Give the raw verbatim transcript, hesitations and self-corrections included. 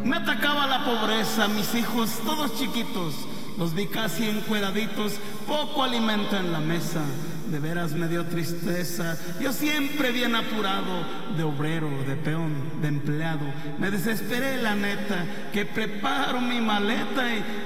Me atacaba la pobreza, mis hijos todos chiquitos, los vi casi encueraditos, poco alimento en la mesa. De veras me dio tristeza, yo siempre bien apurado, de obrero, de peón, de empleado. Me desesperé la neta, que preparo mi maleta y